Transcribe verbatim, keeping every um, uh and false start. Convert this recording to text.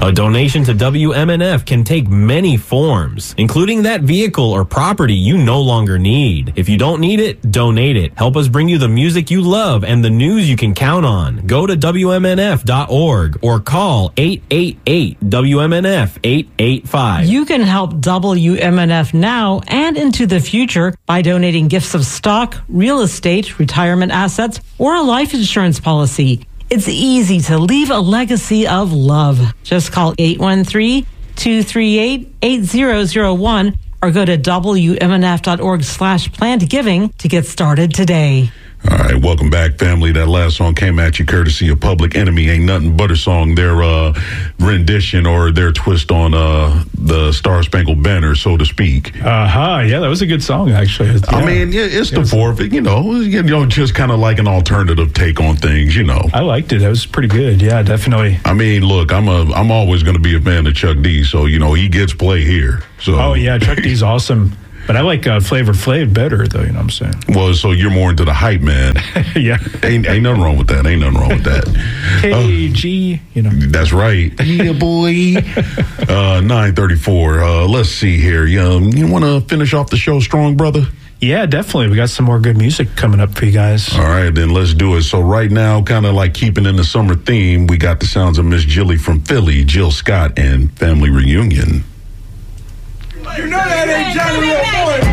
A donation to W M N F can take many forms, including that vehicle or property you no longer need. If you don't need it, donate it. Help us bring you the music you love and the news you can count on. Go to W M N F dot org or call eight eight eight W M N F eight eight five. You can help W M N F now and into the future by donating gifts of stock, real estate, retirement assets, or a life insurance policy. It's easy to leave a legacy of love. Just call eight one three, two three eight, eight zero zero one or go to W M N F dot org slash planned giving to get started today. All right, welcome back, family. That last song came at you courtesy of Public Enemy. Ain't Nothing But a Song, their uh, rendition or their twist on uh, the Star Spangled Banner, so to speak. Uh-huh, yeah, that was a good song, actually. Yeah. I mean, yeah, it's the fourth, you know, you know, just kind of like an alternative take on things, you know. I liked it. That was pretty good, yeah, definitely. I mean, look, I'm a, I'm always going to be a fan of Chuck D, so, you know, he gets play here. So. Oh, yeah, Chuck D's awesome. But I like uh, Flavor Flav better, though, you know what I'm saying? Well, so you're more into the hype, man. Yeah. Ain't, ain't nothing wrong with that. Ain't nothing wrong with that. K G, uh, you know. That's right. Yeah, boy. uh, nine thirty-four. Uh, let's see here. You, um, you want to finish off the show strong, brother? Yeah, definitely. We got some more good music coming up for you guys. All right, then let's do it. So right now, kind of like keeping in the summer theme, we got the sounds of Miss Jilly from Philly, Jill Scott, and Family Reunion. You know that ain't Johnny Boy.